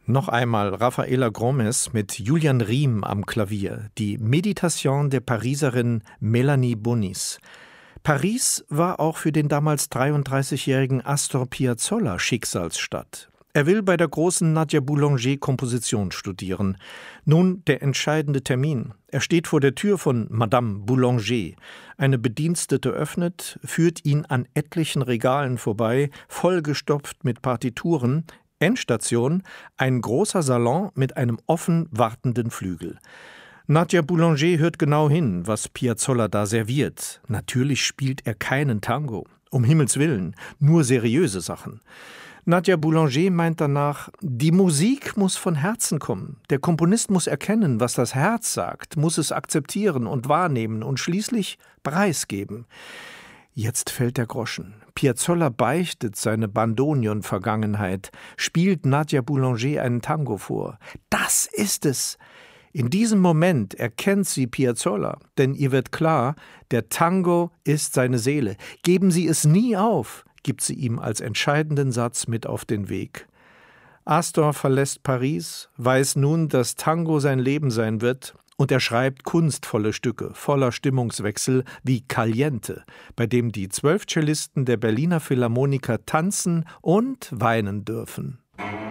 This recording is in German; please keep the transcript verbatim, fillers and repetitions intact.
Noch einmal Rafaela Gromes mit Julian Riem am Klavier, die Meditation der Pariserin Melanie Bonis. Paris war auch für den damals dreiunddreißigjährigen Astor Piazzolla Schicksalsstadt. Er will bei der großen Nadia Boulanger Komposition studieren. Nun der entscheidende Termin. Er steht vor der Tür von Madame Boulanger. Eine Bedienstete öffnet, führt ihn an etlichen Regalen vorbei, vollgestopft mit Partituren. Endstation, ein großer Salon mit einem offen wartenden Flügel. Nadia Boulanger hört genau hin, was Piazzolla da serviert. Natürlich spielt er keinen Tango. Um Himmels Willen, nur seriöse Sachen. Nadia Boulanger meint danach, die Musik muss von Herzen kommen. Der Komponist muss erkennen, was das Herz sagt, muss es akzeptieren und wahrnehmen und schließlich preisgeben. Jetzt fällt der Groschen. Piazzolla beichtet seine Bandoneon-Vergangenheit, spielt Nadia Boulanger einen Tango vor. Das ist es! In diesem Moment erkennt sie Piazzolla, denn ihr wird klar, der Tango ist seine Seele. Geben Sie es nie auf, gibt sie ihm als entscheidenden Satz mit auf den Weg. Astor verlässt Paris, weiß nun, dass Tango sein Leben sein wird, und er schreibt kunstvolle Stücke voller Stimmungswechsel wie Caliente, bei dem die zwölf Cellisten der Berliner Philharmoniker tanzen und weinen dürfen.